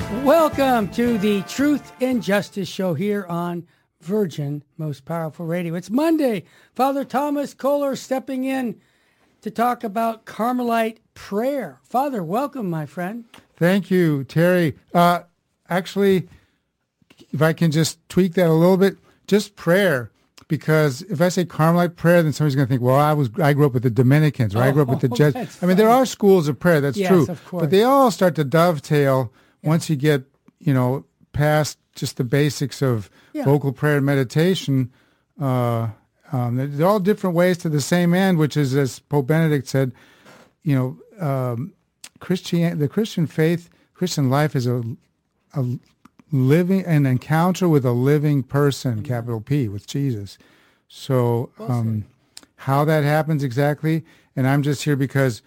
Welcome to the Truth and Justice Show here on Virgin Most Powerful Radio. It's Monday. Father Thomas Kohler stepping in to talk about Carmelite prayer. Father, welcome, my friend. Thank you, Terry. Actually, if I can just tweak that a little bit, just prayer. Because if I say Carmelite prayer, then somebody's going to think, well, I grew up with the Dominicans, or I grew up with the Jesuits. I mean, there are schools of prayer, that's true. Of course. But they all start to dovetail once you get, past just the basics of vocal prayer and meditation. They're all different ways to the same end, which is, as Pope Benedict said, the Christian faith, Christian life is a living, an encounter with a living person, capital P, with Jesus. So how that happens exactly, and I'm just here because,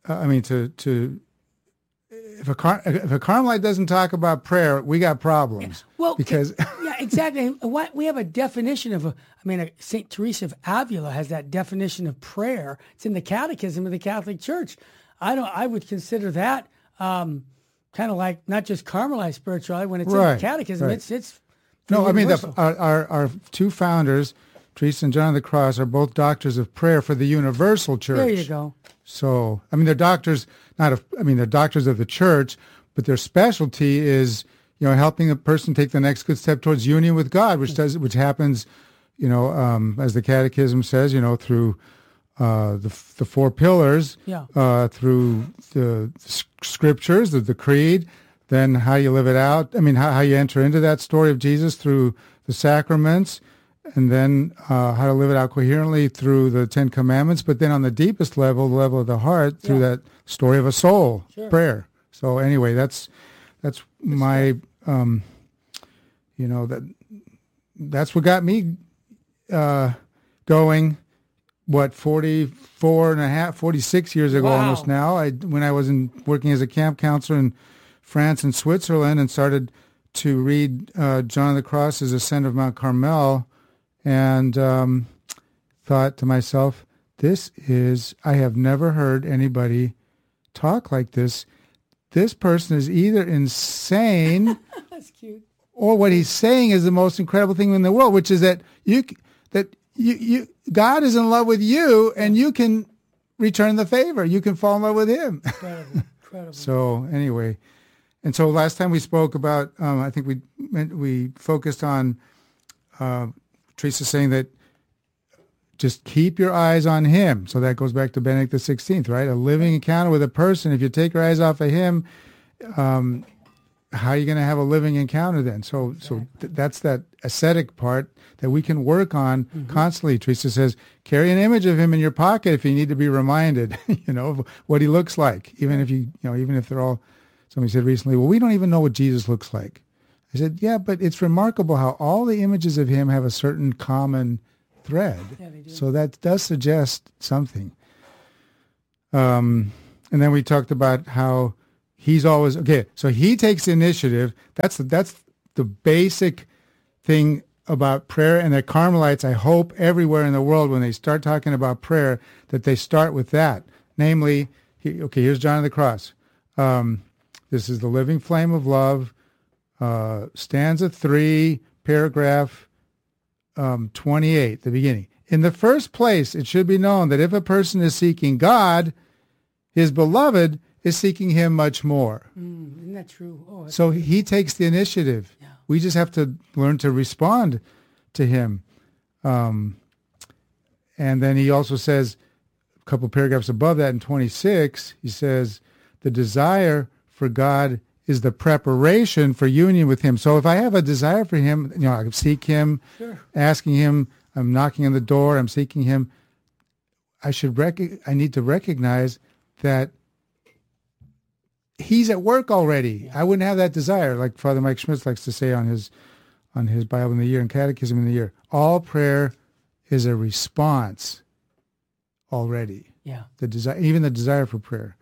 if a Carmelite doesn't talk about prayer, we got problems. Well, because exactly. What we have a definition of Saint Teresa of Avila has that definition of prayer. It's in the Catechism of the Catholic Church. I would consider that kind of like not just Carmelite spirituality. When it's in the Catechism, it's no. universal. Our two founders, Teresa and John of the Cross, are both doctors of prayer for the universal church. There you go. So, they're doctors, they're doctors of the church, but their specialty is, helping a person take the next good step towards union with God, which happens, as the Catechism says, through the four pillars, through the scriptures, the creed, then how you live it out. How you enter into that story of Jesus through the sacraments, and then how to live it out coherently through the Ten Commandments, but then on the deepest level, the level of the heart, through that story of a soul, prayer. So anyway, that's my, that's what got me going, 46 years ago almost now, when I was working as a camp counselor in France and Switzerland, and started to read John of the Cross's Ascent of Mount Carmel, and thought to myself, I have never heard anybody talk like this. This person is either insane That's cute. Or what he's saying is the most incredible thing in the world, which is that God is in love with you, and you can return the favor. You can fall in love with him. Incredible. So anyway, and so last time we spoke about, I think we focused on Teresa saying that just keep your eyes on him. So that goes back to Benedict XVI, right? A living encounter with a person. If you take your eyes off of him, how are you going to have a living encounter then? So that's that ascetic part that we can work on constantly. Teresa says, carry an image of him in your pocket if you need to be reminded, of what he looks like. Even if even if they're all, somebody said recently, well, we don't even know what Jesus looks like. I said, yeah, but it's remarkable how all the images of him have a certain common thread. Yeah, they do. So that does suggest something. And then we talked about how he's always, so he takes the initiative. That's the basic thing about prayer. And the Carmelites, I hope everywhere in the world, when they start talking about prayer, that they start with that. Namely, here's John of the Cross. This is the living flame of love. Stanza 3, paragraph 28, the beginning. In the first place, it should be known that if a person is seeking God, his beloved is seeking him much more. Isn't that true? So he takes the initiative. Yeah. We just have to learn to respond to him. And then he also says, a couple paragraphs above that in 26, he says, the desire for God is the preparation for union with him. So if I have a desire for him, I seek him, asking him, I'm knocking on the door, I'm seeking him, I need to recognize that he's at work already. Yeah. I wouldn't have that desire, like Father Mike Schmitz likes to say on his Bible in the Year and Catechism in the Year. All prayer is a response already. Yeah. The desire, even the desire for prayer.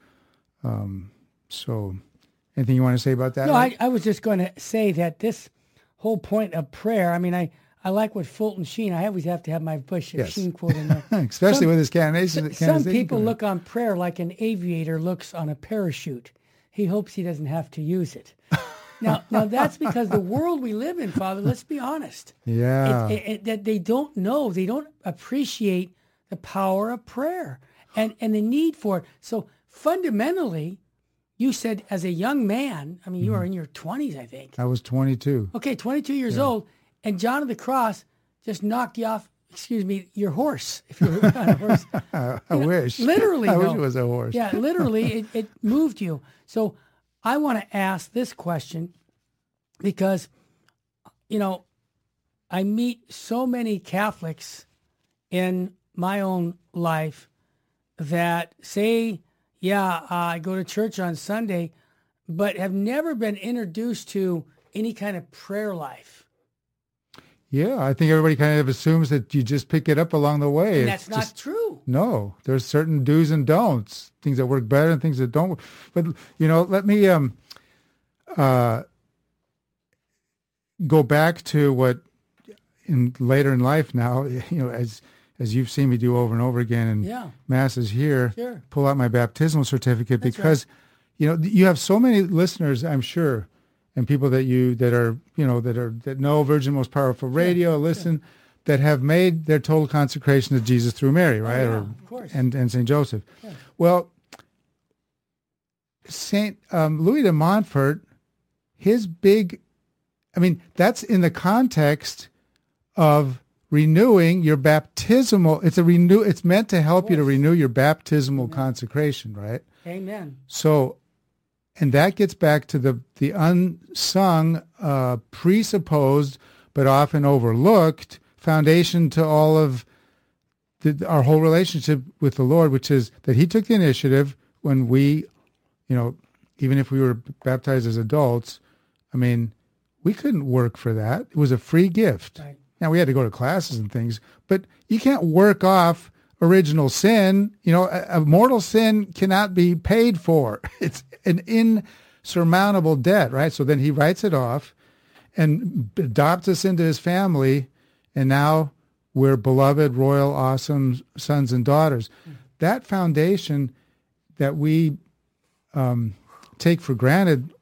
So anything you want to say about that? No, I was just going to say that this whole point of prayer, I like what Fulton Sheen, I always have to have my Bush Sheen quote in there. Especially with his canonization. Some people look on prayer like an aviator looks on a parachute. He hopes he doesn't have to use it. Now that's because the world we live in, Father, let's be honest. Yeah. That they don't know, they don't appreciate the power of prayer and the need for it. So fundamentally, you said as a young man, I mean, you were in your 20s, I think. I was 22. Okay, 22 years old, and John of the Cross just knocked you off, your horse, if you're on a horse. I wish. Literally, I wish it was a horse. Yeah, literally, it moved you. So I want to ask this question because, I meet so many Catholics in my own life that say, I go to church on Sunday, but have never been introduced to any kind of prayer life. Yeah, I think everybody kind of assumes that you just pick it up along the way. And that's not true. No, there's certain do's and don'ts, things that work better and things that don't. But, let me go back to what later in life now, as you've seen me do over and over again in masses here, pull out my baptismal certificate because, you have so many listeners, I'm sure, and people that know Virgin Most Powerful Radio, listen, that have made their total consecration to Jesus through Mary, right? Of course. And St. Joseph. Yeah. Well, St. Louis de Montfort, that's in the context of renewing your baptismal. It's meant to help you to renew your baptismal consecration, right? Amen. So, and that gets back to the unsung, presupposed, but often overlooked foundation to all of our whole relationship with the Lord, which is that he took the initiative when we, even if we were baptized as adults, we couldn't work for that. It was a free gift. Right. Now, we had to go to classes and things, but you can't work off original sin. A mortal sin cannot be paid for. It's an insurmountable debt, right? So then he writes it off and adopts us into his family, and now we're beloved, royal, awesome sons and daughters. That foundation that we take for granted,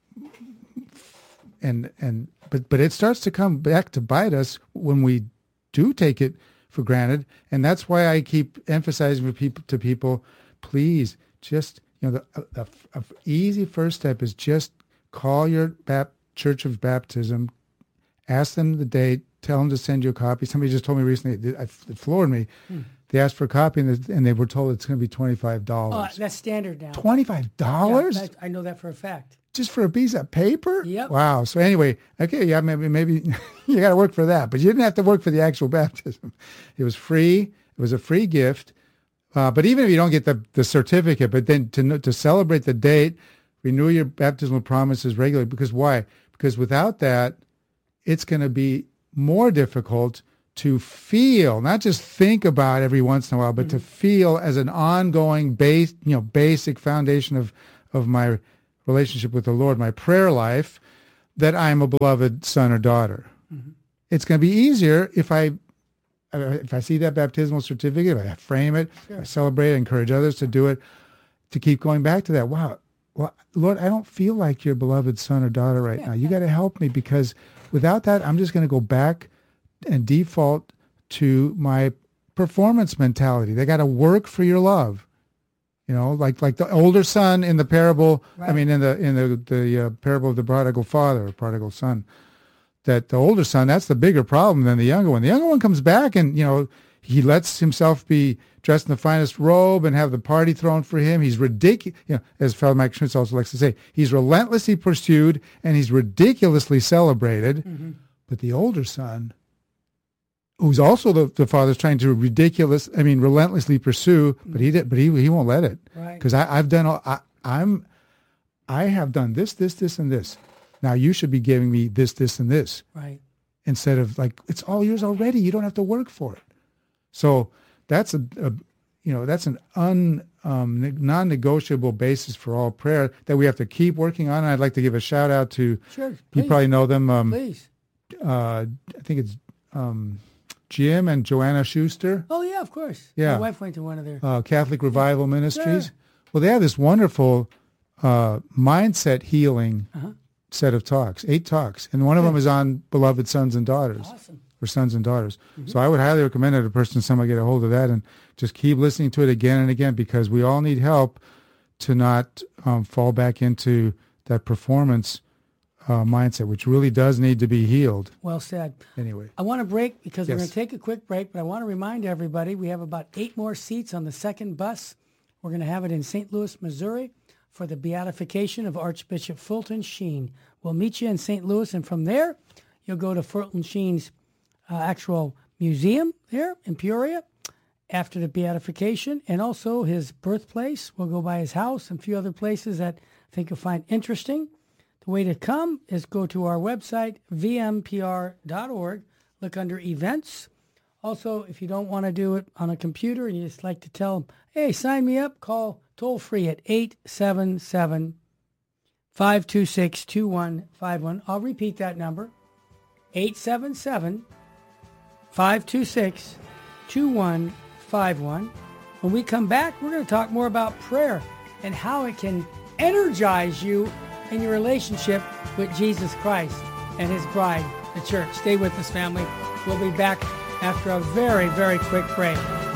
but it starts to come back to bite us when we do take it for granted, and that's why I keep emphasizing to people, please, just the easy first step is just call your church of baptism, ask them the date, tell them to send you a copy. Somebody just told me recently, it floored me. They asked for a copy, and they were told it's going to be $25. Oh, that's standard now. $25? Yeah, I know that for a fact. Just for a piece of paper? Yep. Wow. So anyway, okay, yeah, maybe you got to work for that, but you didn't have to work for the actual baptism. It was free. It was a free gift. But even if you don't get the certificate, but then to celebrate the date, renew your baptismal promises regularly. Because why? Because without that, it's going to be more difficult to feel, not just think about every once in a while, but to feel as an ongoing basic foundation of my relationship with the Lord, my prayer life, that I'm a beloved son or daughter. Mm-hmm. It's going to be easier if I see that baptismal certificate, if I frame it, I celebrate it, encourage others to do it, to keep going back to that. Wow, well, Lord, I don't feel like your beloved son or daughter right now. You got to help me, because without that, I'm just going to go back and default to my performance mentality. They got to work for your love. Like the older son in the parable. Right. In the parable of the prodigal father or prodigal son. That the older son, that's the bigger problem than the younger one. The younger one comes back and he lets himself be dressed in the finest robe and have the party thrown for him. He's ridiculous. As Father Mike Schmitz also likes to say, he's relentlessly pursued and he's ridiculously celebrated. Mm-hmm. But the older son, who's also the father's trying to relentlessly pursue, but he won't let it. Right. Because I have done this, and this. Now you should be giving me this, and this. Right. Instead of it's all yours already. You don't have to work for it. So that's an non-negotiable basis for all prayer that we have to keep working on. And I'd like to give a shout out to. Sure. You probably know them. Please. I think it's. Jim and Joanna Schuster. Oh, yeah, of course. Yeah. My wife went to one of their... Catholic Revival Ministries. Sure. Well, they have this wonderful mindset healing set of talks, 8 talks. And one of them is on beloved sons and daughters. Awesome. Or sons and daughters. So I would highly recommend that a person, somebody get a hold of that and just keep listening to it again and again, because we all need help to not fall back into that performance mindset, which really does need to be healed. Well said. Anyway. I want to break because we're Yes. going to take a quick break, but I want to remind everybody we have about 8 more seats on the second bus. We're going to have it in St. Louis, Missouri for the beatification of Archbishop Fulton Sheen. We'll meet you in St. Louis, and from there, you'll go to Fulton Sheen's actual museum there in Peoria after the beatification, and also his birthplace. We'll go by his house and a few other places that I think you'll find interesting. The way to come is go to our website, vmpr.org, look under events. Also, if you don't want to do it on a computer and you just like to tell them, hey, sign me up, call toll free at 877-526-2151. I'll repeat that number, 877-526-2151. When we come back, we're going to talk more about prayer and how it can energize you in your relationship with Jesus Christ and his bride, the church. Stay with us, family. We'll be back after a very, very quick break.